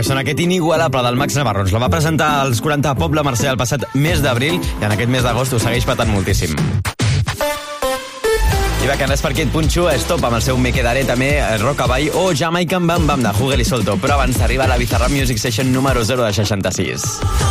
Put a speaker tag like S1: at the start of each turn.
S1: que sona aquest inigualable del Max Navarro. Ens la va presentar als 40 Poble Mercè el passat mes d'abril i en aquest mes d'agost ho segueix patant moltíssim. I va, que res per aquí et punxo, Stop amb el seu Me Quedaré també, Rockabye o Jamaican Bam Bam de Hugel i Solto. Però abans arriba la Bizarrap Music Session número 0 de 66.